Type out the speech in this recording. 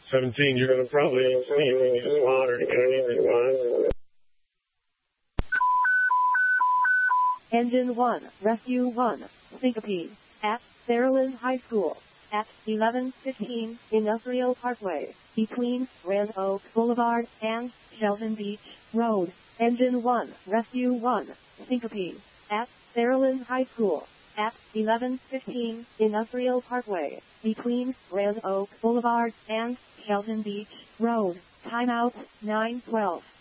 17, you're going to probably need water. Engine 1, Rescue 1, Syncope, at Saraland High School, at 1115 Industrial Parkway, between Red Oak Boulevard and Shelton Beach Road. Engine 1, Rescue 1, Syncope, at Saraland High School, at 1115 Industrial Parkway, between Red Oak Boulevard and Shelton Beach Road. Timeout 9:12.